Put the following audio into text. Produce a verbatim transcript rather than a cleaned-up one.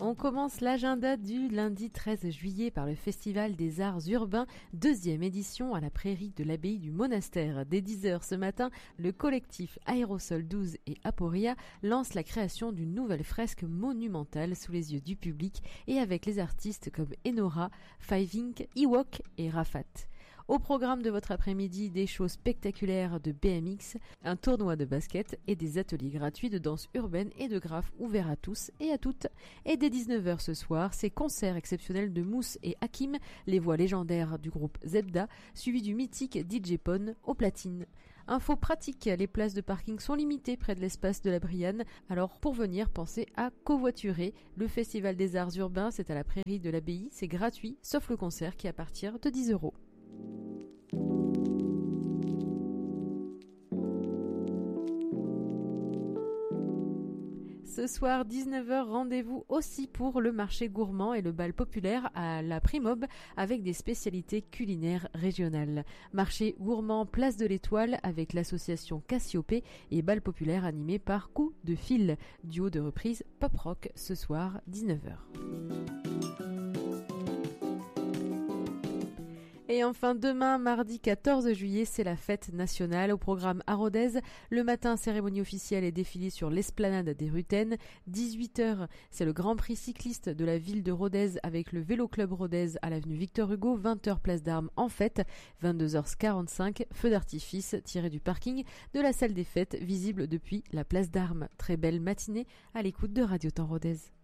On commence l'agenda du lundi treize juillet par le Festival des Arts Urbains, deuxième édition à la prairie de l'abbaye du Monastère. Dès dix heures ce matin, le collectif Aérosol douze et Aporia lance la création d'une nouvelle fresque monumentale sous les yeux du public et avec les artistes comme Enora, Five Ink, Ewok et Rafat. Au programme de votre après-midi, des shows spectaculaires de B M X, un tournoi de basket et des ateliers gratuits de danse urbaine et de graphe ouverts à tous et à toutes. Et dès dix-neuf heures ce soir, ces concerts exceptionnels de Mousse et Hakim, les voix légendaires du groupe Zebda, suivis du mythique D J Pone au platine. Info pratique, les places de parking sont limitées près de l'espace de la Brianne, alors pour venir, pensez à covoiturer. Le Festival des Arts Urbains, c'est à la prairie de l'abbaye, c'est gratuit, sauf le concert qui est à partir de dix euros. Ce soir, dix-neuf heures, rendez-vous aussi pour le marché gourmand et le bal populaire à la Primob avec des spécialités culinaires régionales. Marché gourmand Place de l'Étoile avec l'association Cassiopée et bal populaire animé par Coup de Fil. Duo de reprise pop-rock ce soir, dix-neuf heures. Et enfin, demain, mardi quatorze juillet, c'est la fête nationale. Au programme à Rodez, le matin, cérémonie officielle et défilé sur l'esplanade des Rutaines. dix-huit heures, c'est le Grand Prix cycliste de la ville de Rodez avec le Vélo Club Rodez à l'avenue Victor Hugo. vingt heures, place d'Armes en fête. vingt-deux heures quarante-cinq, feu d'artifice tiré du parking de la salle des fêtes, visible depuis la place d'Armes. Très belle matinée à l'écoute de Radio Temps Rodez.